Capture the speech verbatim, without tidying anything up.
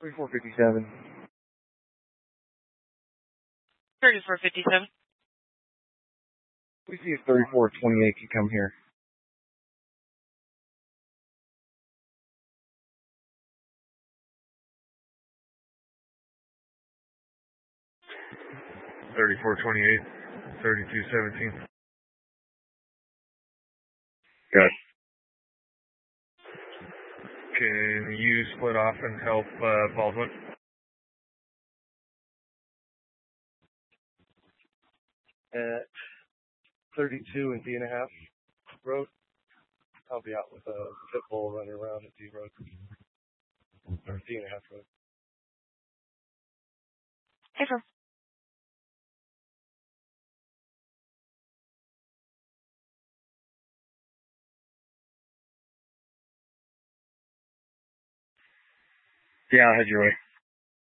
thirty-four fifty-seven. thirty-four fifty-seven. We see if thirty-four twenty-eight can come here. thirty-four twenty-eight, thirty-two seventeen. Good. Can you split off and help uh, Baldwin? At thirty-two and D and a half road, I'll be out with a pit bull running around at D road. Or D and a half road. Hey, sir. Yeah, I'll head your way.